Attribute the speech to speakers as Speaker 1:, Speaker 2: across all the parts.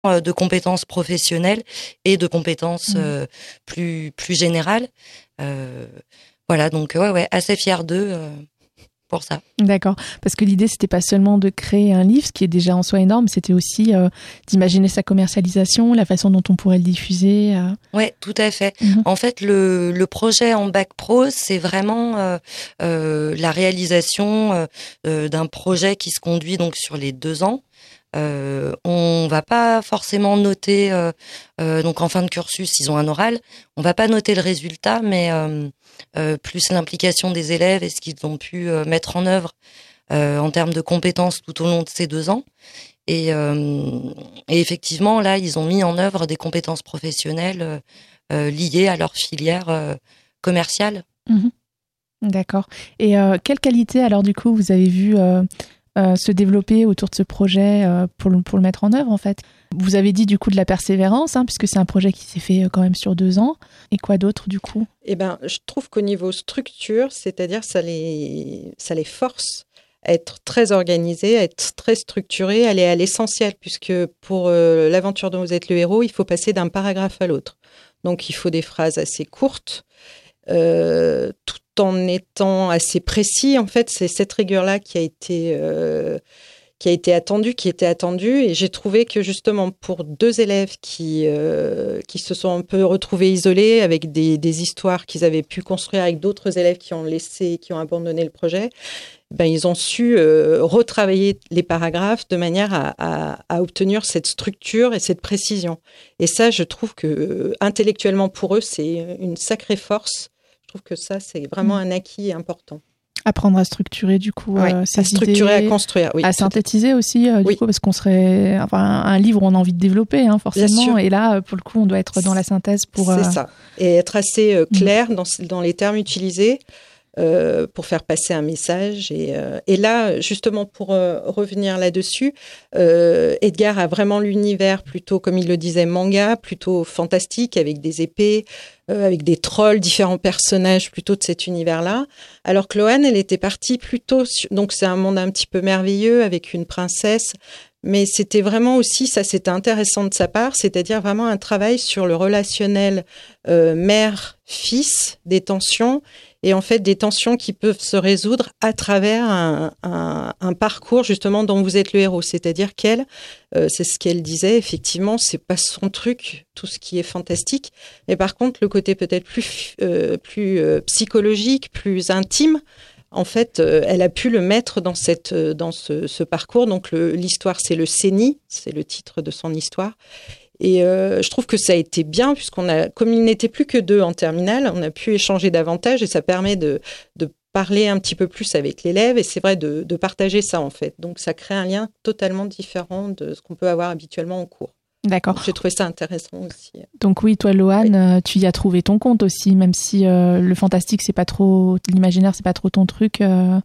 Speaker 1: de compétences professionnelles et de compétences plus générales. Voilà, donc ouais, assez fière d'eux pour ça.
Speaker 2: D'accord, parce que l'idée c'était pas seulement de créer un livre, ce qui est déjà en soi énorme, c'était aussi d'imaginer sa commercialisation, la façon dont on pourrait le diffuser.
Speaker 1: Ouais, tout à fait. En fait, le projet en bac pro, c'est vraiment la réalisation d'un projet qui se conduit donc sur les 2 ans. On va pas forcément noter, donc en fin de cursus, ils ont un oral. On va pas noter le résultat, mais plus l'implication des élèves et ce qu'ils ont pu mettre en œuvre en termes de compétences tout au long de ces 2 ans. Et effectivement, là, ils ont mis en œuvre des compétences professionnelles liées à leur filière commerciale.
Speaker 2: D'accord. Et quelle qualité, alors, du coup, vous avez vu se développer autour de ce projet pour le mettre en œuvre, en fait? Vous avez dit, du coup, de la persévérance, puisque c'est un projet qui s'est fait quand même sur 2 ans. Et quoi d'autre, du coup?
Speaker 3: Eh ben, je trouve qu'au niveau structure, c'est-à-dire ça les force à être très organisés, à être très structurés, à aller à l'essentiel, puisque pour l'aventure dont vous êtes le héros, il faut passer d'un paragraphe à l'autre. Donc, il faut des phrases assez courtes, tout en étant assez précis. En fait, c'est cette rigueur-là qui était attendue. Et j'ai trouvé que justement, pour 2 élèves qui se sont un peu retrouvés isolés avec des histoires qu'ils avaient pu construire avec d'autres élèves qui ont abandonné le projet, ils ont su retravailler les paragraphes de manière à obtenir cette structure et cette précision. Et ça, je trouve que intellectuellement pour eux, c'est une sacrée force. Je trouve que ça, c'est vraiment un acquis important.
Speaker 2: Apprendre à structurer, du coup,
Speaker 3: à structurer, à construire, oui.
Speaker 2: À synthétiser aussi, du coup, parce qu'on serait... Enfin, un livre, on a envie de développer, forcément. Et là, pour le coup, on doit être dans la synthèse pour...
Speaker 3: C'est ça. Et être assez clair dans les termes utilisés pour faire passer un message. Et là, justement, pour revenir là-dessus, Edgar a vraiment l'univers plutôt, comme il le disait, manga, plutôt fantastique, avec des épées, avec des trolls, différents personnages plutôt de cet univers-là. Alors que Loane, elle était partie plutôt... Donc, c'est un monde un petit peu merveilleux avec une princesse. Mais c'était vraiment aussi, ça c'était intéressant de sa part, c'est-à-dire vraiment un travail sur le relationnel mère-fils, des tensions, et en fait des tensions qui peuvent se résoudre à travers un parcours justement dont vous êtes le héros. C'est-à-dire qu'elle, c'est ce qu'elle disait, effectivement, c'est pas son truc, tout ce qui est fantastique, mais par contre le côté peut-être plus psychologique, plus intime, en fait, elle a pu le mettre dans ce parcours. Donc, l'histoire, c'est le Séni, c'est le titre de son histoire. Et je trouve que ça a été bien, comme il n'était plus que 2 en terminale, on a pu échanger davantage et ça permet de parler un petit peu plus avec l'élève. Et c'est vrai de partager ça, en fait. Donc, ça crée un lien totalement différent de ce qu'on peut avoir habituellement en cours.
Speaker 2: D'accord.
Speaker 3: Donc, j'ai trouvé ça intéressant aussi.
Speaker 2: Donc oui, toi, Loane, tu y as trouvé ton compte aussi, même si le fantastique, c'est pas trop, l'imaginaire, c'est pas trop ton truc.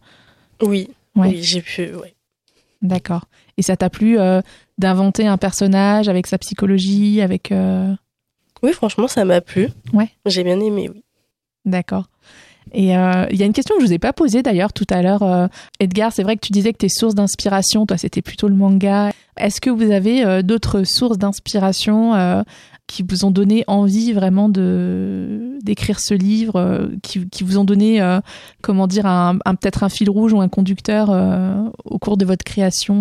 Speaker 4: Oui,
Speaker 2: ouais.
Speaker 4: Oui, j'ai pu, ouais.
Speaker 2: D'accord. Et ça t'a plu d'inventer un personnage avec sa psychologie, avec...
Speaker 4: Oui, franchement, ça m'a plu.
Speaker 2: Ouais.
Speaker 4: J'ai bien aimé, oui.
Speaker 2: D'accord. Et il y a une question que je vous ai pas posée d'ailleurs tout à l'heure. Edgar, c'est vrai que tu disais que tes sources d'inspiration, toi, c'était plutôt le manga. Est-ce que vous avez d'autres sources d'inspiration qui vous ont donné envie vraiment d'écrire ce livre, qui vous ont donné, peut-être un fil rouge ou un conducteur au cours de votre création,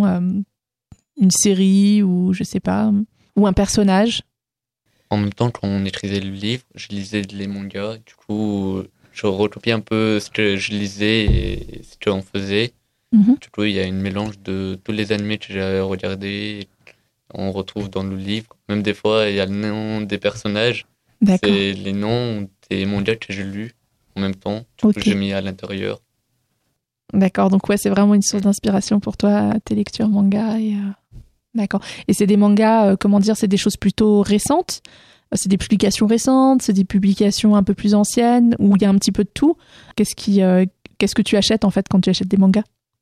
Speaker 2: une série ou je sais pas, ou un personnage?
Speaker 5: En même temps, quand on écrivait le livre, je lisais les mangas. Du coup, je recopiais un peu ce que je lisais et ce qu'on faisait. Du coup, il y a un mélange de tous les animés que j'ai regardés. On retrouve dans le livre. Même des fois, il y a le nom des personnages.
Speaker 2: D'accord.
Speaker 5: C'est les noms des mangas que j'ai lus en même temps. Du coup, j'ai mis à l'intérieur.
Speaker 2: D'accord. Donc, ouais, c'est vraiment une source d'inspiration pour toi, tes lectures manga. D'accord. Et c'est des mangas, c'est des choses plutôt récentes? C'est des publications récentes? C'est des publications un peu plus anciennes? Où il y a un petit peu de tout? Qu'est-ce que tu achètes, en fait, quand tu achètes des mangas?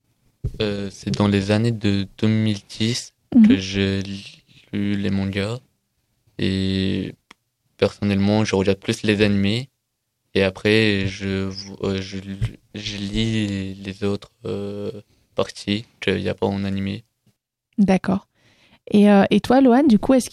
Speaker 5: C'est dans les années de 2010 que j'ai lu les mangas. Et personnellement, je regarde plus les animés. Et après, je lis les autres parties qu'il n'y a pas en animé.
Speaker 2: D'accord. Et toi, Loane, du coup, est-ce